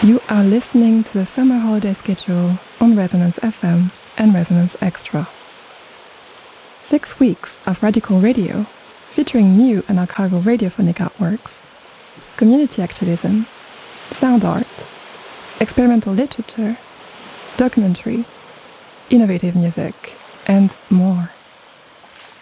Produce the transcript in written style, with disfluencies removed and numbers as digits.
You are listening to the summer holiday schedule on Resonance FM and Resonance Extra. 6 weeks of radical radio featuring new and archival radiophonic artworks, community activism, sound art, experimental literature, documentary, innovative music, and more.